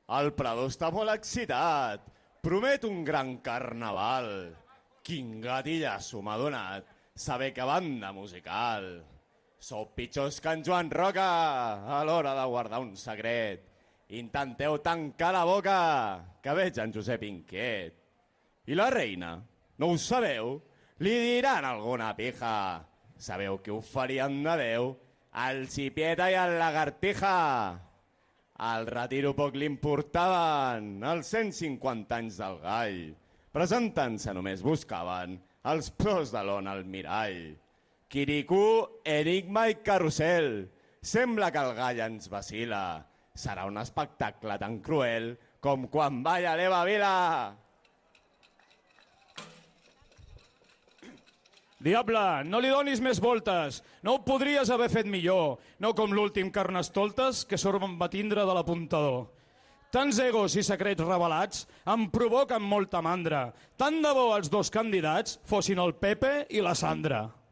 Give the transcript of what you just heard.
El Prado està molt excitat. Promet un gran carnaval. Quin gatillasso m'ha donat saber que banda musical. Sou pitjors que en Joan Roca a l'hora de guardar un secret. Intenteu tancar la boca, que veig en Josep inquiet. I la reina, no ho sabeu? Li diran alguna pija. Sabeu que ho farien de Déu? El Xipieta i el Lagartija. Al retiro poc li importaven els 150 anys del gall. Presentant-se només buscaven els pros de l'ona al mirall. Quiricú, Enigma i Carrusel. Sembla que el gall ens vacila. Serà un espectacle tan cruel com quan balla l'Eva Vila. Diable, no li donis més voltes. No ho podries haver fet millor. No com l'últim Carnestoltes que sort va tindre de l'apuntador. Tants egos i secrets revelats em provoquen molta mandra. Tant de bo els dos candidats fossin el Pepe i la Sandra.